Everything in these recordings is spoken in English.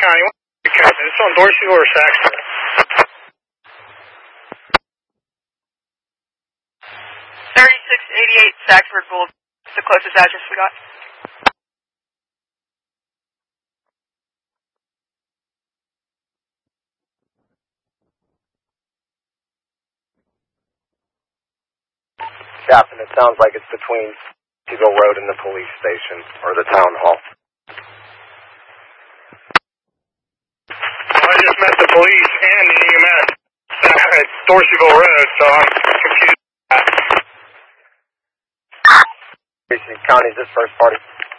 County. Captain, it's on Dorseyville or Saxford? 3688 Saxford Boulevard. It's the closest address we got. Captain, it sounds like it's between Dorseyville Road and the police station, or the town hall. Well, I just met the police and the EMS at Dorseyville Road, so I'm confused. County, is this first party?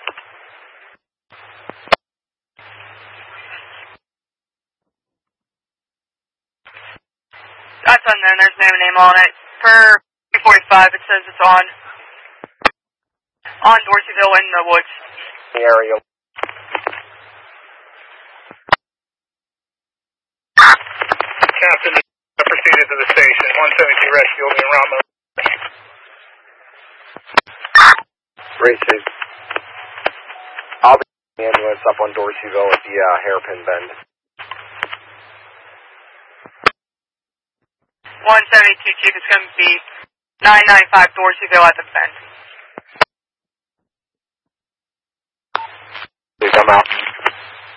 That's unknown. There's no name on it. For 345, it says it's on Dorseyville in the woods. The area. Captain, I proceeded to the station. 172 rescue me around the... Racing. I'll be the ambulance up on Dorseyville at the hairpin bend. 172 Chief, it's going to be 995 Dorseyville at the bend. Please come out.